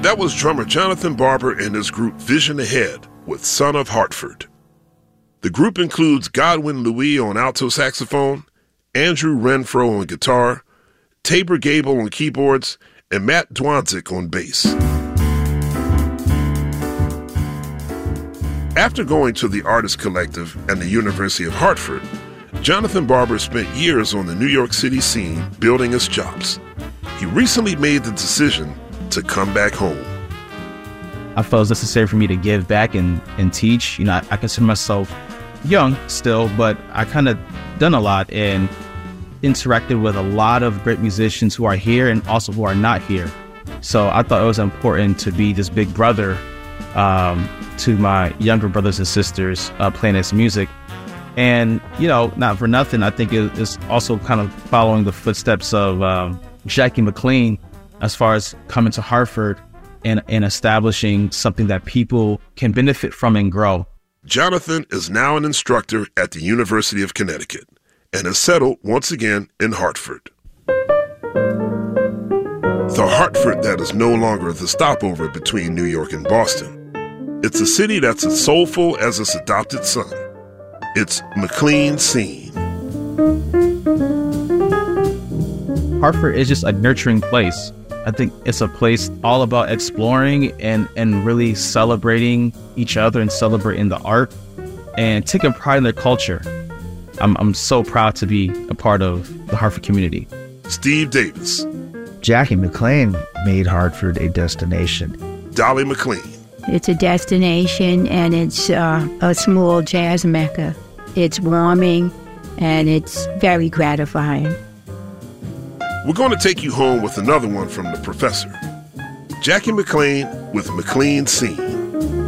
That was drummer Jonathan Barber and his group Vision Ahead with Son of Hartford. The group includes Godwin Louis on alto saxophone, Andrew Renfro on guitar, Tabor Gable on keyboards, and Matt Dwanzik on bass. After going to the Artist Collective and the University of Hartford, Jonathan Barber spent years on the New York City scene building his chops. He recently made the decision to come back home. I felt it was necessary for me to give back and teach. You know, I consider myself young still, but I kind of done a lot and interacted with a lot of great musicians who are here and also who are not here. So I thought it was important to be this big brother to my younger brothers and sisters playing this music. And, you know, not for nothing, I think it's also kind of following the footsteps of Jackie McLean as far as coming to Hartford and establishing something that people can benefit from and grow. Jonathan is now an instructor at the University of Connecticut and has settled once again in Hartford. The Hartford that is no longer the stopover between New York and Boston. It's a city that's as soulful as its adopted son. It's McLean Scene. Hartford is just a nurturing place. I think it's a place all about exploring and really celebrating each other and celebrating the art and taking pride in their culture. I'm so proud to be a part of the Hartford community. Steve Davis. Jackie McLean made Hartford a destination. Dolly McLean. It's a destination and it's a small jazz mecca. It's warming and it's very gratifying. We're going to take you home with another one from the professor. Jackie McLean with McLean Scene.